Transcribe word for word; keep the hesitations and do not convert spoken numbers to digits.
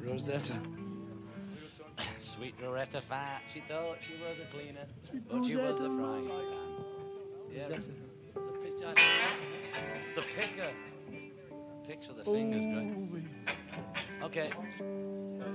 Rosetta. Sweet Rosetta Fat. She thought she was a cleaner, Sweet but she was Rosetta. a frying pan. Yeah, Rosetta. the, the, pitch, the picker. Picks with the fingers, Oh, right? Okay.